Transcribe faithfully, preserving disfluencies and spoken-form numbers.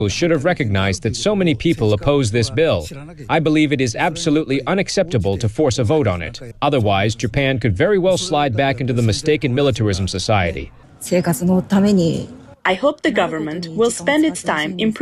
should have recognized that so many people oppose this bill. I believe it is absolutely unacceptable to force a vote on it. Otherwise, Japan could very well slide back into the mistaken militarism society. I hope the government will spend its time improving